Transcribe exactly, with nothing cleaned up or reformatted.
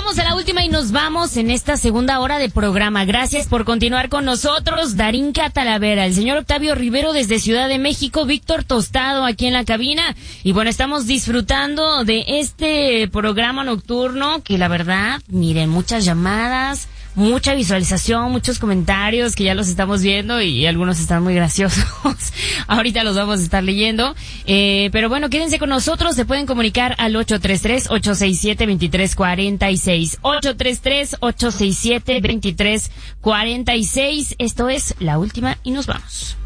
Llegamos a la última y nos vamos en esta segunda hora de programa. Gracias por continuar con nosotros. Darinka Talavera, el señor Octavio Rivero desde Ciudad de México, Víctor Tostado aquí en la cabina. Y bueno, estamos disfrutando de este programa nocturno que la verdad, miren, muchas llamadas, mucha visualización, muchos comentarios que ya los estamos viendo y algunos están muy graciosos. Ahorita los vamos a estar leyendo. Eh, pero bueno, quédense con nosotros. Se pueden comunicar al ocho tres tres, ocho seis siete, dos tres cuatro seis. ocho tres tres, ocho seis siete, dos tres cuatro seis. Esto es La Última y nos vamos.